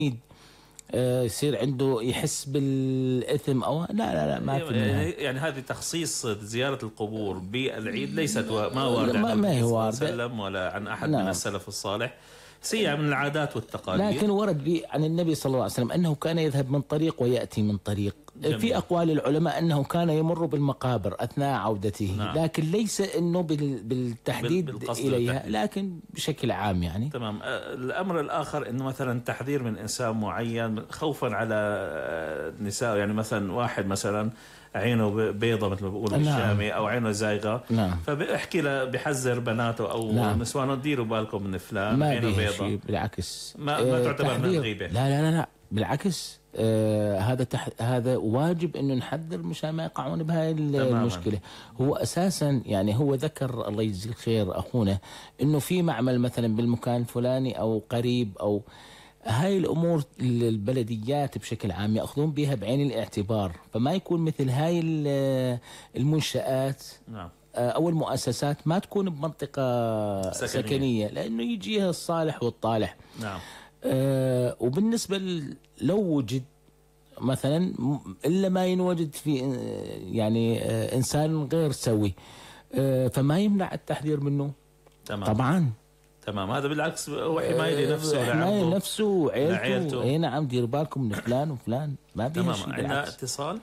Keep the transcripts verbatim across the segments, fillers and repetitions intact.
يصير عنده يحس بالإثم أو لا لا لا ما في يعني, يعني هذه تخصيص زيارة القبور بالعيد ليست ما وارد عن النبي صلى الله عليه وسلم ولا عن أحد نعم. من السلف الصالح، سيئة من العادات والتقاليد. لكن ورد عن النبي صلى الله عليه وسلم أنه كان يذهب من طريق ويأتي من طريق. جميل. في أقوال العلماء أنه كان يمر بالمقابر أثناء عودته. نعم. لكن ليس أنه بالتحديد إليها، لكن بشكل عام يعني. تمام. الأمر الآخر أنه مثلا تحذير من إنسان معين خوفا على النساء، يعني مثلا واحد مثلا عينه بيضة مثل ما بيقولوا بالشامي أو عينه زايغة. نعم. فبيحكي له بحذر بناته أو نعم. نسوانه ديروا بالكم من فلان عينه بيضة. بالعكس ما, ما تعتبر من الغيبة. لا لا لا لا بالعكس. آه هذا تح... هذا واجب انه نحذر مشان ما يقعون بهاي المشكله. هو اساسا يعني هو ذكر الله يجزيه الخير اخونا انه في معمل مثلا بالمكان الفلاني او قريب، او هاي الامور البلديات بشكل عام ياخذون بها بعين الاعتبار، فما يكون مثل هاي المنشآت نعم. او المؤسسات ما تكون بمنطقه سكنيه, سكنية لانه يجيها الصالح والطالح. نعم. آه وبالنسبة لو وجد مثلا إلا ما ينوجد في يعني آه إنسان غير سوي، آه فما يمنع التحذير منه. تمام. طبعا تمام. هذا بالعكس هو حماية لنفسه آه حماية لنفسه وعيلته. اي نعم دير بالكم من فلان وفلان ما بيها شيء. عندنا اتصال.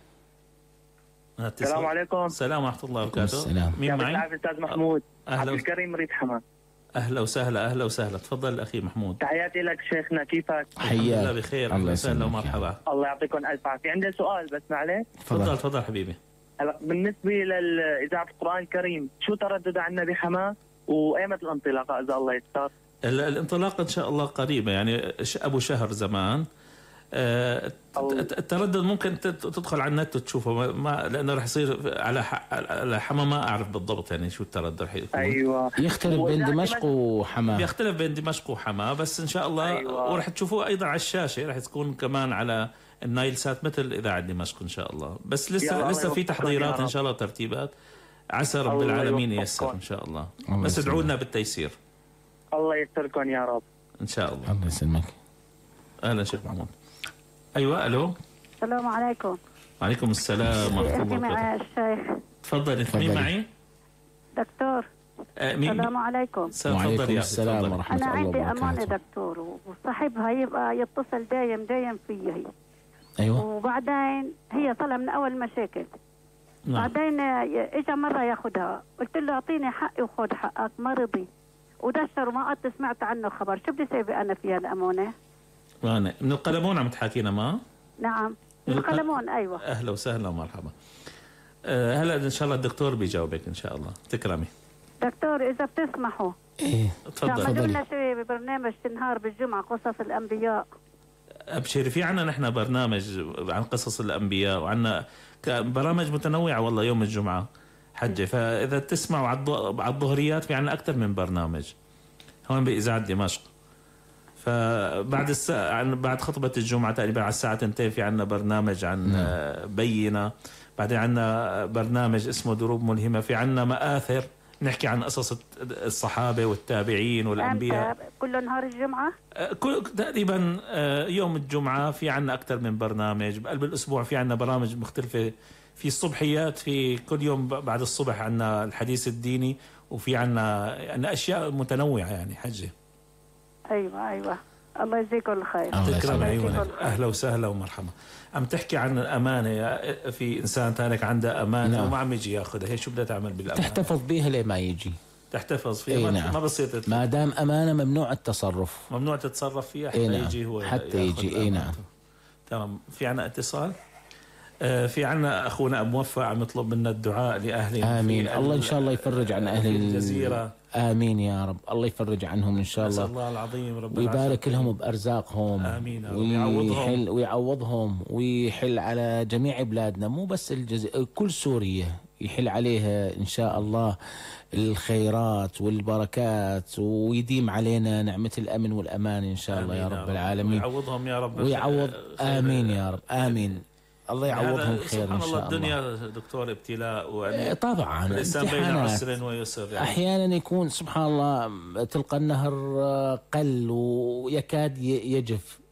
السلام عليكم. السلام ورحمة الله وبركاته. السلام. مين معي؟ أستاذ محمود. عبد الكريم مريد حما. أهلا وسهلا. أهلا وسهلا. تفضل الأخي محمود. تحياتي لك شيخنا، كيفك؟ الحمد لله بخير. أهلا وسهلا ومرحبا. الله يعطيكم ألف عافية. عندي سؤال بس معلش. تفضل تفضل حبيبي. هلا بالنسبة لإذاعة القرآن الكريم شو تردد عنا بحما وأيمت الانطلاقة إذا الله يستر؟ الانطلاقة إن شاء الله قريبة، يعني أبو شهر زمان. آه التردد ممكن تدخل على النت وتشوفه، ما لانه راح يصير على على حما ما اعرف بالضبط يعني شو التردد راح يكون. ايوه يختلف بين دمشق وحما. بيختلف بين دمشق وحما بس ان شاء الله. أيوة. وراح تشوفوه ايضا على الشاشه، راح تكون كمان على النايل سات مثل اذاعه دمشق ان شاء الله. بس لسه لسه في تحضيرات ان شاء الله وترتيبات، عسى رب العالمين ييسر ان شاء الله. الله بس ادعوا لنا بالتيسير. الله ييسركم يا رب ان شاء الله. الله يسلمك. اهلا شيخ محمود. ايوه الو. السلام عليكم. وعليكم السلام ورحمه الله وبركاته. معي الشيخ. تفضلي. مين معي؟ دكتور. آه مين؟ السلام عليكم. وعليكم السلام ورحمه الله وبركاته. انا عندي امانه دكتور وصاحبها يبقى يتصل دايم دايم فيي هي. ايوه. وبعدين هي طلع من اول مشاكل. نعم. بعدين اجى مره ياخذها، قلت له اعطيني حقي وخذ حقك، ما رضي ودشر وما قد سمعت عنه خبر. شو بدي اسوي انا فيها الامانه؟ وانا من القلمون عم تحاكينا ما؟ نعم من القلمون. ايوه اهلا وسهلا ومرحبا. أه هلا ان شاء الله الدكتور بيجاوبك ان شاء الله. تكرمي دكتور اذا بتسمحوا. ايه تفضل. تعملوا لنا شيء ببرنامج نهار بالجمعه قصص الانبياء. ابشري، في عنا نحن برنامج عن قصص الانبياء وعنا برامج متنوعه والله يوم الجمعه حجه، فاذا تسمعوا على الظهريات في عنا اكثر من برنامج هون باذاعه دمشق. فبعد الساعة بعد خطبة الجمعة تقريبا على الساعة اثنتين في عنا برنامج عن نعم. بينة. بعدين عنا برنامج اسمه دروب ملهمة. في عنا مآثر نحكي عن قصص الصحابة والتابعين والأنبياء. كل نهار الجمعة؟ كل تقريبا يوم الجمعة في عنا أكثر من برنامج. بقلب الأسبوع في عنا برامج مختلفة. في الصبحيات في كل يوم بعد الصبح عنا الحديث الديني، وفي عنا يعني أشياء متنوعة يعني حجة. ايوه ايوه الله يجزيكم الخير. تكرم عيونك. اهلا وسهلا ومرحبا. عم تحكي عن الامانه، في انسان ثاني عنده امانه نعم. وما عم يجي ياخذها، هي شو بدها تعمل بالامانه؟ تحتفظ بيها ليه ما يجي. تحتفظ فيها. إيه ما, نعم. ما بصير ما دام امانه ممنوع التصرف. ممنوع تتصرف فيها حتى إيه نعم. يجي هو حتى يجي. اي نعم. تمام. في عنا اتصال. آه في عنا اخونا موفق عم يطلب منا الدعاء لاهلنا. امين. الله ان شاء الله يفرج عن اهل الجزيره. آمين يا رب. الله يفرج عنهم إن شاء الله. نسأل الله العظيم رب ويبارك لهم بأرزاقهم. آمين. ويحل ويعوضهم ويحل على جميع بلادنا، مو بس الجزائر، كل سوريا يحل عليها إن شاء الله الخيرات والبركات، ويديم علينا نعمة الأمن والأمان إن شاء الله يا رب العالمين. ويعوضهم يا رب. ويعوض. آمين يا رب. آمين. الله يعوضهم خير ان شاء الله. الدنيا دكتور ابتلاء ويعني طبعا الانسان بين عسر ويسر يعني. احيانا يكون سبحان الله تلقى النهر قل ويكاد يجف،